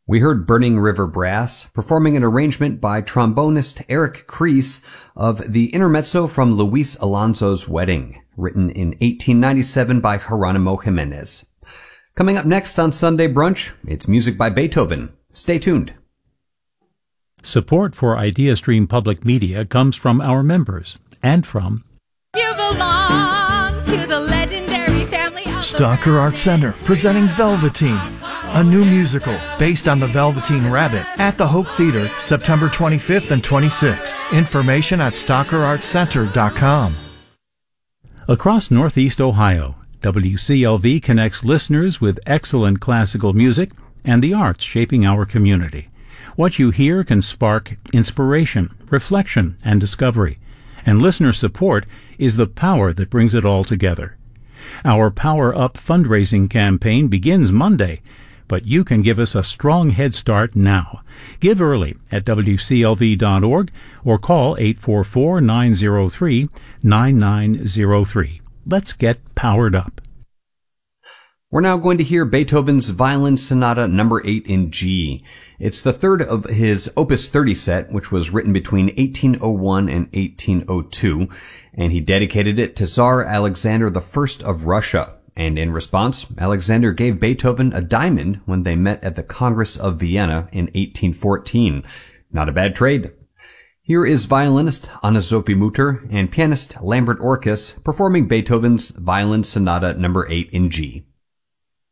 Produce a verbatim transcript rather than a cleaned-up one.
We heard Burning River Brass performing an arrangement by trombonist Eric Kreis of the intermezzo from Luis Alonso's Wedding, written in eighteen ninety-seven by Geronimo Jimenez. Coming up next on Sunday Brunch, it's music by Beethoven. Stay tuned. Support for IdeaStream Public Media comes from our members and from You belong to the legendary family of Stalker Art Center presenting Velveteen, a new musical based on the Velveteen Rabbit at the Hope Theater, September twenty-fifth and twenty-sixth. Information at stalker art center dot com. Across Northeast Ohio, W C L V connects listeners with excellent classical music and the arts shaping our community. What you hear can spark inspiration, reflection, and discovery, and listener support is the power that brings it all together. Our Power Up fundraising campaign begins Monday, but you can give us a strong head start now. Give early at W C L V dot org or call eight four four, nine zero three, nine nine zero three. Let's get powered up. We're now going to hear Beethoven's Violin Sonata number eight in G. It's the third of his Opus thirty set, which was written between eighteen oh one and eighteen oh two, and he dedicated it to Tsar Alexander the First of Russia. And in response, Alexander gave Beethoven a diamond when they met at the Congress of Vienna in eighteen fourteen. Not a bad trade. Here is violinist Anna-Sophie Mutter and pianist Lambert Orkes performing Beethoven's Violin Sonata number eight in G.